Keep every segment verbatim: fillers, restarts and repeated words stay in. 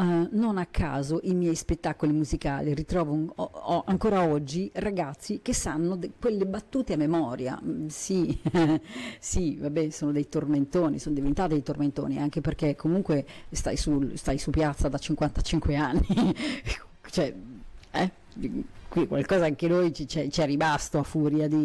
uh, non a caso i miei spettacoli musicali ritrovo un, ho, ho ancora oggi ragazzi che sanno de- quelle battute a memoria. Mm, sì, sì, vabbè, sono dei tormentoni, sono diventati dei tormentoni, anche perché comunque stai, sul, stai su piazza da cinquantacinque anni, cioè, eh, qui qualcosa anche noi ci, ci è rimasto a furia di...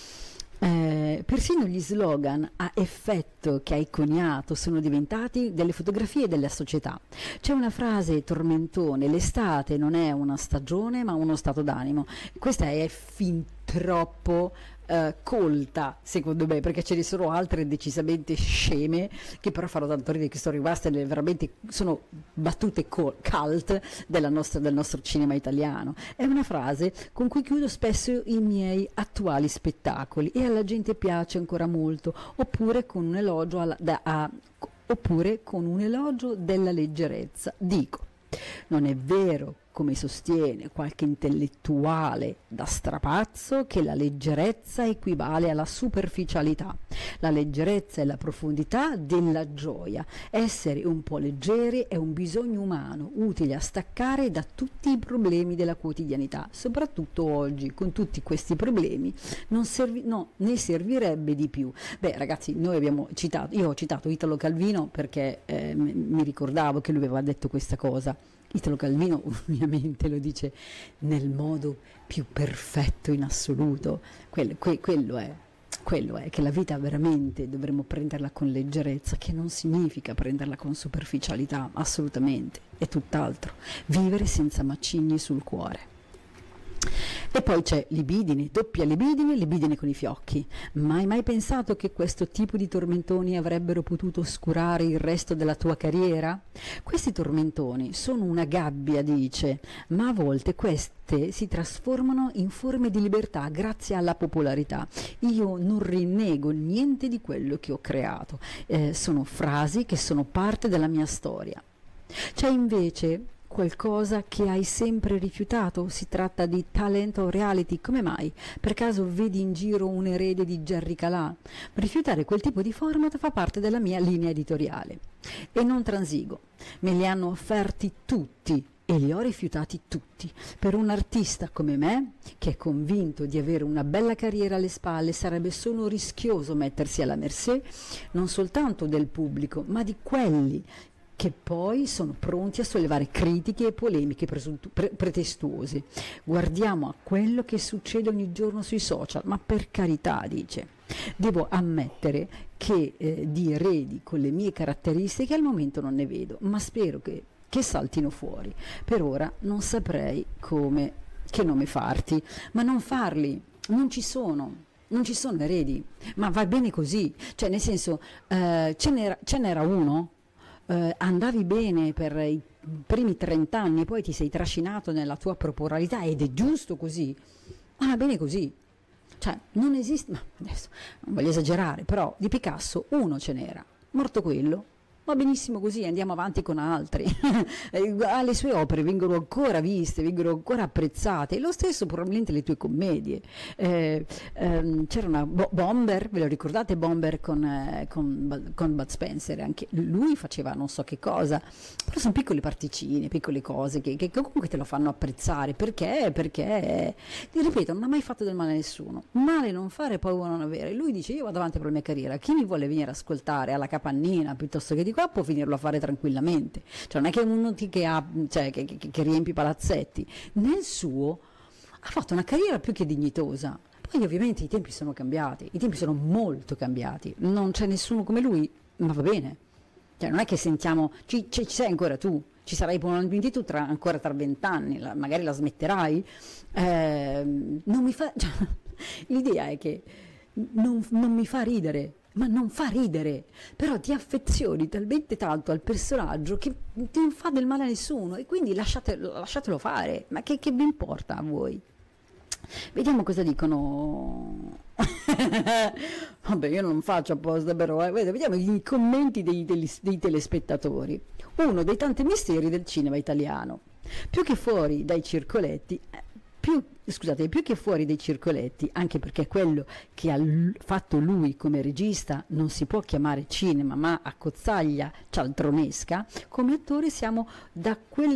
Eh, persino gli slogan a effetto che hai coniato sono diventati delle fotografie della società. C'è una frase tormentone: l'estate non è una stagione ma uno stato d'animo. Questa è fin troppo eh, colta secondo me, perché ce ne sono altre decisamente sceme che però fanno tanto ridere, che sono rimaste nelle, veramente sono battute col- cult della nostra, del nostro cinema italiano. È una frase con cui chiudo spesso i miei attuali spettacoli e alla gente piace ancora molto, oppure con un elogio alla, da, a, oppure con un elogio della leggerezza. Dico, non è vero, come sostiene qualche intellettuale da strapazzo, che la leggerezza equivale alla superficialità. La leggerezza è la profondità della gioia. Essere un po' leggeri è un bisogno umano, utile a staccare da tutti i problemi della quotidianità. Soprattutto oggi, con tutti questi problemi, non servi, no, ne servirebbe di più. Beh, ragazzi, noi abbiamo citato, io ho citato Italo Calvino perché eh, mi ricordavo che lui aveva detto questa cosa. Italo Calvino ovviamente lo dice nel modo più perfetto in assoluto. Quello, que, quello è, quello è che la vita veramente dovremmo prenderla con leggerezza, che non significa prenderla con superficialità, assolutamente, è tutt'altro. Vivere senza macigni sul cuore. E poi c'è libidine, doppia libidine, libidine con i fiocchi. Mai mai pensato che questo tipo di tormentoni avrebbero potuto oscurare il resto della tua carriera? Questi tormentoni sono una gabbia, dice, ma a volte queste si trasformano in forme di libertà grazie alla popolarità. Io non rinnego niente di quello che ho creato, eh, sono frasi che sono parte della mia storia. C'è invece qualcosa che hai sempre rifiutato? Si tratta di talent o reality? Come mai? Per caso vedi in giro un erede di Gerry Calà? Rifiutare quel tipo di format fa parte della mia linea editoriale e non transigo. Me li hanno offerti tutti e li ho rifiutati tutti. Per un artista come me, che è convinto di avere una bella carriera alle spalle, sarebbe solo rischioso mettersi alla mercé non soltanto del pubblico, ma di quelli che poi sono pronti a sollevare critiche e polemiche presuntu- pre- pretestuose. Guardiamo a quello che succede ogni giorno sui social, ma per carità, dice, devo ammettere che eh, di eredi con le mie caratteristiche al momento non ne vedo, ma spero che, che saltino fuori. Per ora non saprei come, che nome farti, ma non farli, non ci sono. Non ci sono eredi, ma va bene così, cioè nel senso eh, ce, n'era, ce n'era uno. Uh, andavi bene per i primi trent'anni e poi ti sei trascinato nella tua proporialità ed è giusto così, ma va bene così, cioè non esiste, ma adesso non voglio esagerare, però di Picasso uno ce n'era, morto quello, va benissimo così, andiamo avanti con altri. Le sue opere vengono ancora viste, vengono ancora apprezzate, e lo stesso probabilmente le tue commedie. Eh, ehm, c'era una Bo- Bomber, ve lo ricordate Bomber con, eh, con, con Bud Spencer? Anche lui faceva non so che cosa, però sono piccole particine, piccole cose che, che comunque te lo fanno apprezzare. Perché? Perché, ti ripeto, non ha mai fatto del male a nessuno. Male non fare, paura non avere. Lui dice: io vado avanti per la mia carriera, chi mi vuole venire a ascoltare alla capannina piuttosto che di qua può finirlo a fare tranquillamente, cioè non è che uno che, ha, cioè, che, che, che riempie i palazzetti. Nel suo ha fatto una carriera più che dignitosa. Poi ovviamente i tempi sono cambiati, i tempi sono molto cambiati, non c'è nessuno come lui, ma va bene, cioè non è che sentiamo, ci, ci, ci sei ancora tu, ci sarai probabilmente tu tra, ancora tra vent'anni, la, magari la smetterai, eh, non mi fa, cioè, l'idea è che non, non mi fa ridere, ma non fa ridere, però ti affezioni talmente tanto al personaggio che non fa del male a nessuno, e quindi lasciatelo, lasciatelo fare, ma che, che vi importa a voi? Vediamo cosa dicono. Vabbè, io non faccio apposta, però eh. Vediamo i commenti dei, dei, dei telespettatori. Uno dei tanti misteri del cinema italiano: più che fuori dai circoletti, più, scusate, più che fuori dai circoletti, anche perché quello che ha l- fatto lui come regista non si può chiamare cinema, ma accozzaglia cialtronesca, come attori siamo da quel